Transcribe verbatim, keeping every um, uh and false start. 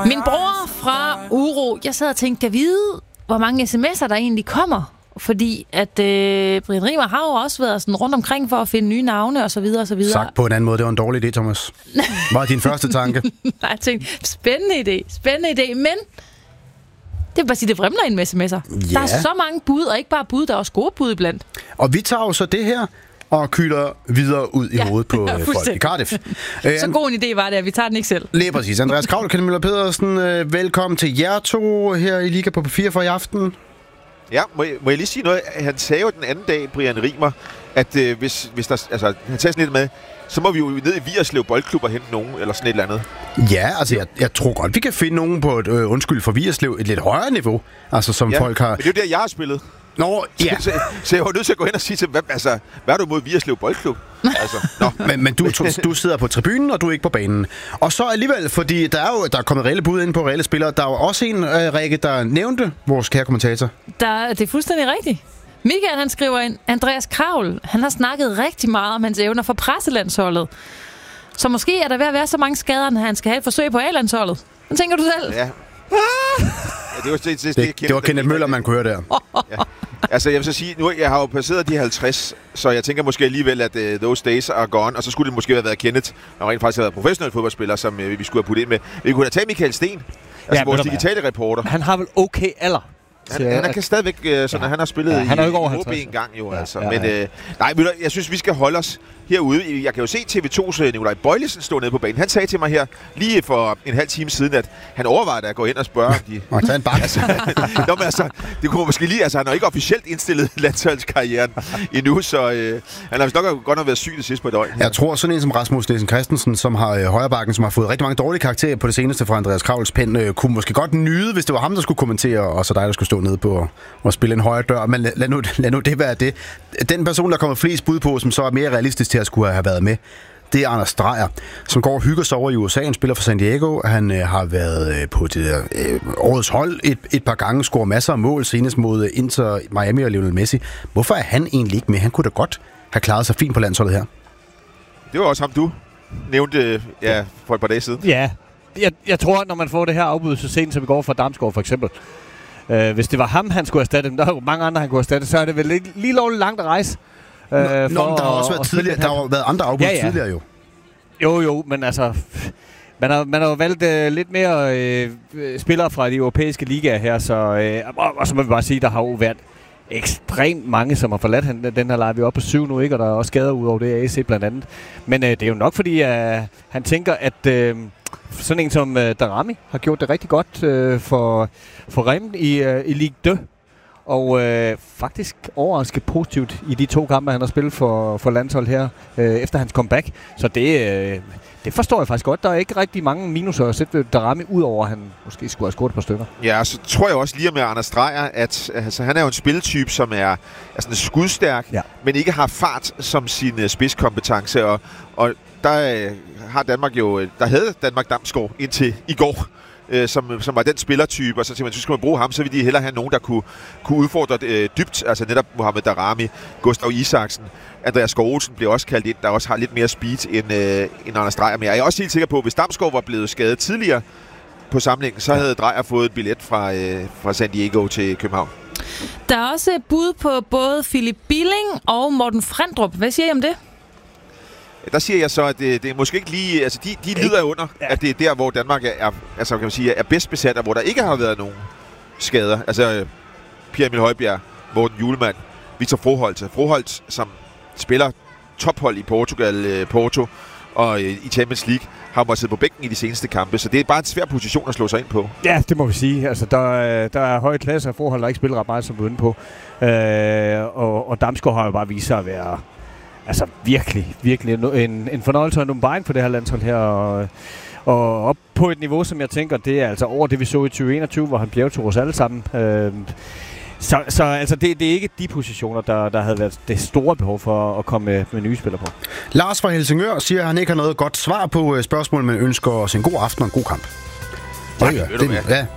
Min bror fra Uro, jeg sad og tænkte, kan vide, hvor mange sms'er der egentlig kommer? Fordi at øh, Brian Riemer har jo også været sådan rundt omkring for at finde nye navne og så videre og så videre. Sagt på en anden måde, det var en dårlig idé, Thomas. Hvad er din første tanke? Nej, jeg tænkte, spændende idé, spændende idé, men det vil bare sige, det vrimler ind med sms'er. Ja. Der er så mange bud, og ikke bare bud, der er også gode bud iblandt. Og vi tager jo så det her og kylder videre ud i Ja, hovedet på øh, folk i Cardiff. Så god en idé var det, at vi tager den ikke selv. Lige præcis. Andreas Kravl, Kenneth Møller Pedersen, øh, velkommen til jer to her i Liga på Papir for i aften. Ja, må jeg, må jeg lige sige noget? Han sagde jo den anden dag, Brian Riemer, at øh, hvis, hvis der... Altså, han sagde sådan lidt med, så må vi jo ned i Vigerslev Boldklub og hente nogen, eller sådan et eller andet. Ja, altså jeg, jeg tror godt, vi kan finde nogen på et, øh, undskyld for Vigerslev, et lidt højere niveau, altså som Ja, folk har... men det er jo der, jeg har spillet. Nå, ja. Så, så, så jeg var nødt til at gå hen og sige til dem, altså, hvad er du mod Vigerslev Boldklub? Altså, nå. Men, men du, du sidder på tribunen, og du er ikke på banen. Og så alligevel, fordi der er jo der er kommet reelle bud ind på reelle spillere. Der er jo også en, øh, Rikke, der nævnte vores kære kommentator. Der, det er fuldstændig rigtigt. Michael, han skriver ind, Andreas Kravl, han har snakket rigtig meget om hans evner for presselandsholdet. Så måske er der ved at være så mange skader, at han skal have et forsøg på A-landsholdet. Hvad tænker du selv? Ja. Ja, det var, det, det, Det, det, det var Kenneth Møller, man kunne høre der. Ja. Altså, jeg vil så sige, nu jeg har jo passeret de halvtreds, så jeg tænker måske alligevel, at uh, those days are gone, og så skulle det måske have været Kenneth, og rent faktisk have været professionel fodboldspiller, som uh, vi skulle have puttet ind med. Vi kunne have taget Michael Sten, altså ja, vores digitale reporter. Han har vel okay alder. Han, han kan stadigvæk, uh, sådan ja. at han har spillet ja, han er i, ikke over i H B halvtreds. en gang jo, ja, altså. Ja, Men ja. Uh, nej, jeg synes, vi skal holde os herude. Jeg kan jo se T V to's Nikolaj Bøjlesen stå nede på banen. Han sagde til mig her, lige for en halv time siden, at han overvejede at gå hen og spørge, om de... Og tage en bakke. Altså, nå, men altså, det kunne måske lige... Altså, han har ikke officielt indstillet landsholdskarrieren endnu, så øh, han har vist nok godt nok været syg det sidste på et døgn. Jeg tror, sådan en som Rasmus Nielsen Christensen, som har øh, højrebakken, som har fået rigtig mange dårlige karakterer på det seneste fra Andreas Kravls pen, øh, kunne måske godt nyde, hvis det var ham, der skulle kommentere, og så dig, der skulle stå nede på og spille en højre dør. Men lad, lad, nu, lad nu det være det. Den person, der kommer flest bud på, som så er mere realistisk til at skulle have været med, det er Anders Dreyer, som går og hygger sig over i U S A. Han spiller for San Diego. Han øh, har været øh, på det der, øh, årets hold et, et par gange, scorer masser af mål, senest mod Inter Miami og Lionel Messi. Hvorfor er han egentlig ikke med? Han kunne da godt have klaret sig fint på landsholdet her. Det var også ham, du nævnte ja, for et par dage siden. Ja, jeg, jeg tror, når man får det her afbud så sent, som vi går fra Damsgaard for eksempel, øh, hvis det var ham, han skulle erstatte, men der er jo mange andre, han kunne erstatte, så er det vel lige, lige lovligt langt at rejse. Nå, nå, der har også været, tidligere, der har været andre afbud ja, ja. tidligere jo. Jo, jo, men altså... Man har, man har jo valgt øh, lidt mere øh, spillere fra de europæiske ligaer her, så, øh, og, og så må vi bare sige, der har jo været ekstremt mange, som har forladt han, den her leje. Vi er oppe på syv nu, ikke? Og der er også skader ud over det, A C blandt andet. Men øh, det er jo nok, fordi øh, han tænker, at øh, sådan en som øh, Darami har gjort det rigtig godt øh, for, for Rennes i, øh, i Ligue to. Og øh, faktisk overrasket positivt i de to kampe, han har spillet for, for landshold her, øh, efter hans comeback. Så det, øh, det forstår jeg faktisk godt. Der er ikke rigtig mange minuser at sætte ved Darami, udover at han måske skulle have scoret et par stykker. Ja, så tror jeg også lige med Anders Dreyer, at altså, han er jo en spiltype, som er, er sådan skudstærk, ja. men ikke har fart som sin uh, spidskompetence. Og, og der uh, har Danmark jo, der havde Danmark Damsgaard indtil i går. Øh, som, som var den spillertype, og så tænkte man, så skal man bruge ham, så ville de hellere have nogen, der kunne, kunne udfordre øh, dybt, altså netop Mohamed Darami, Gustav Isaksen, Andreas Skov-Olsen bliver også kaldt ind, der også har lidt mere speed end, øh, end Anders Dreyer. Men jeg er også helt sikker på, at hvis Damsgaard var blevet skadet tidligere på samlingen, så havde Dreyer fået et billet fra, øh, fra San Diego til København. Der er også bud på både Philip Billing og Morten Frendrup. Hvad siger I om det? Der siger jeg så, at det, det er måske ikke lige... Altså, de, de lider under, ja. at det er der, hvor Danmark er, er, altså, kan man sige, er bedst besat, og hvor der ikke har været nogen skader. Altså, Pierre Emil Højbjerg, Morten Hjulmand, Victor Froholt. Froholt, som spiller tophold i Portugal, Porto, og i Champions League, har måttet sidde på bænken i de seneste kampe. Så det er bare en svær position at slå sig ind på. Ja, det må vi sige. Altså, der, der er høje klasser af Froholt, der ikke spiller ret meget, som vi er inde på. Øh, og, og Damsgaard har jo bare vist sig at være... Altså virkelig, virkelig en, en fornøjelse og en umbejen på det her landshold her. Og, og op på et niveau, som jeg tænker, det er altså over det, vi så i tyve enogtyve, hvor han bjergtog os alle sammen. Øh, så så altså, det, det er ikke de positioner, der, der havde været det store behov for at komme med, med nye spillere på. Lars fra Helsingør siger, at han ikke har noget godt svar på spørgsmålet, men ønsker os en god aften og en god kamp. Tak, ja, det, ja,